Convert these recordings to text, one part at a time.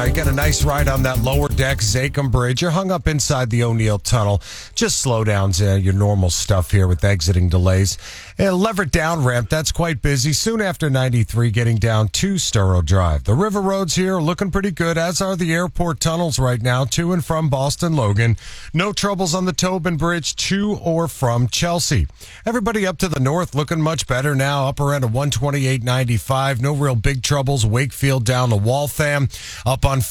You got a nice ride on that lower deck, Zakum Bridge. You're hung up inside the O'Neill Tunnel. Just slowdowns, your normal stuff here with exiting delays. Leverett down ramp, that's quite busy. Soon after 93, getting down to Sturrow Drive. The river roads here are looking pretty good, as are the airport tunnels right now, to and from Boston Logan. No troubles on the Tobin Bridge to or from Chelsea. Everybody up to the north looking much better now, upper end of 128.95. No real big troubles. Wakefield down to Waltham, up on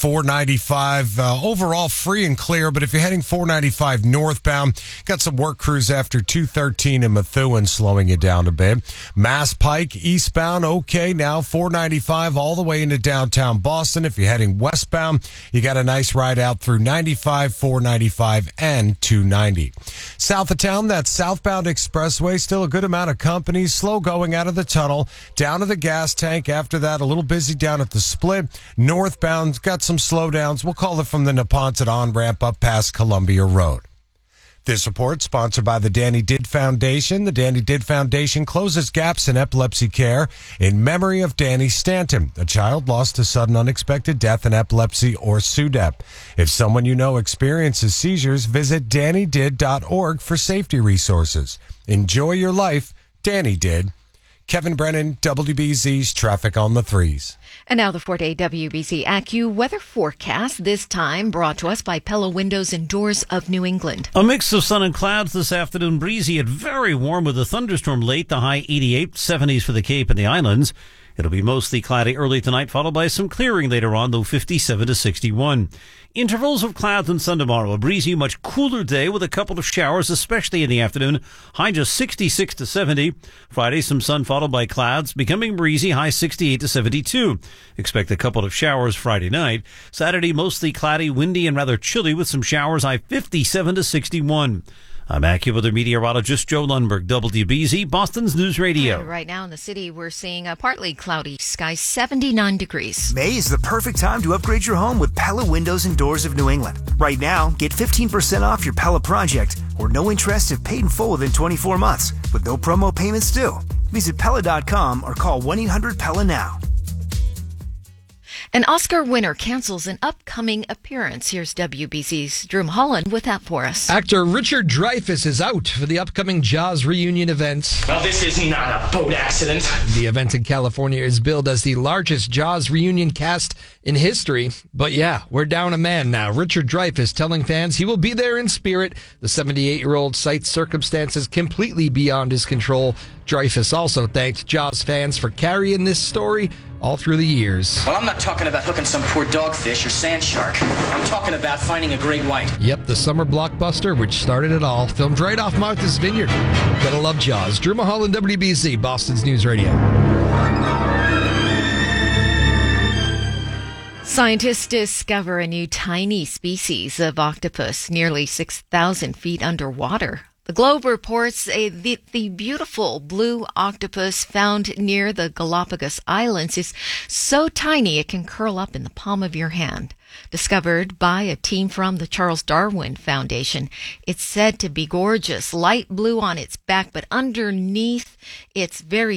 495. Overall free and clear, but if you're heading 495 northbound, got some work crews after 213 in Methuen slowing you down a bit. Mass Pike eastbound, okay now, 495 all the way into downtown Boston. If you're heading westbound, you got a nice ride out through 95, 495, and 290. South of town, that southbound expressway, still a good amount of companies, slow going out of the tunnel, down to the gas tank. After that, a little busy down at the split. Northbound, got some slowdowns. We'll call it from the Neponset on-ramp up past Columbia Road. This report sponsored by the Danny Didd Foundation. The Danny Didd Foundation closes gaps in epilepsy care in memory of Danny Stanton, a child lost to sudden unexpected death in epilepsy or SUDEP. If someone you know experiences seizures, visit DannyDidd.org for safety resources. Enjoy your life, Danny Didd. Kevin Brennan, WBZ's Traffic on the Threes. And now the 4-day WBZ AccuWeather forecast, this time brought to us by Pella Windows and Doors of New England. A mix of sun and clouds this afternoon, breezy and very warm with a thunderstorm late, the high 88, 70s for the Cape and the Islands. It'll be mostly cloudy early tonight, followed by some clearing later on, though 57 to 61. Intervals of clouds and sun tomorrow. A breezy, much cooler day with a couple of showers, especially in the afternoon. High just 66 to 70. Friday, some sun followed by clouds, becoming breezy, high 68 to 72. Expect a couple of showers Friday night. Saturday, mostly cloudy, windy, and rather chilly with some showers, high 57 to 61. I'm AccuWeather meteorologist Joe Lundberg, WBZ, Boston's News Radio. Right now in the city, we're seeing a partly cloudy sky, 79 degrees. May is the perfect time to upgrade your home with Pella Windows and Doors of New England. Right now, get 15% off your Pella project or no interest if paid in full within 24 months with no promo payments due. Visit Pella.com or call 1-800-PELLA now. An Oscar winner cancels an upcoming appearance. Here's WBZ's Drew Holland with that for us. Actor Richard Dreyfuss is out for the upcoming Jaws reunion event. Well, this is not a boat accident. The event in California is billed as the largest Jaws reunion cast in history. But yeah, we're down a man now. Richard Dreyfuss telling fans he will be there in spirit. The 78-year-old cites circumstances completely beyond his control. Dreyfuss also thanked Jaws fans for carrying this story all through the years. Well, I'm not talking about hooking some poor dogfish or sand shark. I'm talking about finding a great white. Yep, the summer blockbuster, which started it all, filmed right off Martha's Vineyard. Gotta love Jaws. Drew Mulholland, WBZ, Boston's News Radio. Scientists discover a new tiny species of octopus nearly 6,000 feet underwater. The Globe reports the beautiful blue octopus found near the Galapagos Islands is so tiny it can curl up in the palm of your hand. Discovered by a team from the Charles Darwin Foundation, it's said to be gorgeous, light blue on its back, but underneath it's very